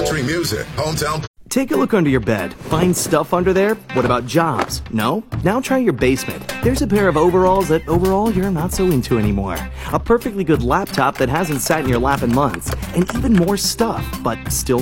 country music, hometown. Take a look under your bed. Find stuff under there? What about jobs? No? Now try your basement. There's a pair of overalls that overall you're not so into anymore. A perfectly good laptop that hasn't sat in your lap in months. And even more stuff, but still